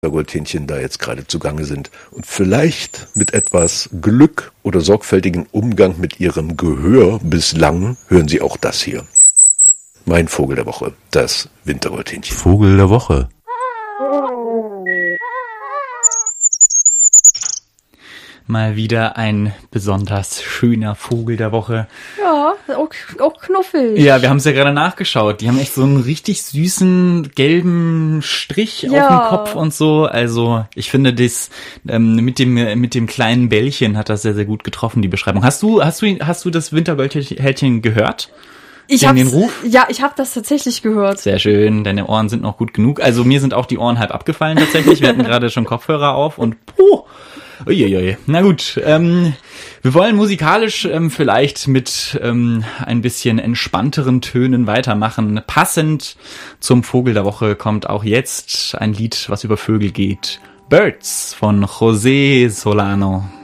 Wintergoldhähnchen da jetzt gerade zugange sind und vielleicht mit etwas Glück oder sorgfältigen Umgang mit ihrem Gehör bislang hören Sie auch das hier. Mein Vogel der Woche, das Wintergoldhähnchen. Vogel der Woche. Mal wieder ein besonders schöner Vogel der Woche. Ja, auch knuffig. Ja, wir haben es ja gerade nachgeschaut. Die haben echt so einen richtig süßen gelben Strich auf dem Kopf und so. Also ich finde das mit dem kleinen Bällchen hat das sehr, sehr gut getroffen, die Beschreibung. Hast du das Wintergoldhähnchen gehört? Ich habe das tatsächlich gehört. Sehr schön, deine Ohren sind noch gut genug. Also mir sind auch die Ohren halb abgefallen tatsächlich. Wir hatten gerade schon Kopfhörer auf und uiuiui. Na gut, wir wollen musikalisch vielleicht mit ein bisschen entspannteren Tönen weitermachen. Passend zum Vogel der Woche kommt auch jetzt ein Lied, was über Vögel geht. Birds von José Solano.